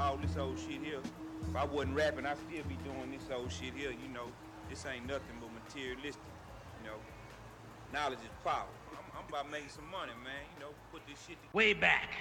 all this old shit here. If I wasn't rapping, I'd still be doing this old shit here, you know. This ain't nothing but materialistic, you know. Knowledge is power. I'm about making some money, man, you know, put this shit together. Way back